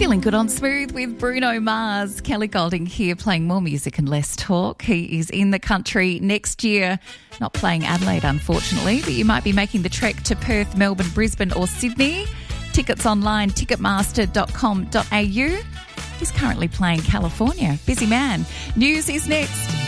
Feeling good on Smooth with Bruno Mars. Kelly Golding here playing more music and less talk. He is in the country next year, not playing Adelaide unfortunately, but you might be making the trek to Perth, Melbourne, Brisbane or Sydney. Tickets online, ticketmaster.com.au. He's currently playing California. Busy man. News is next.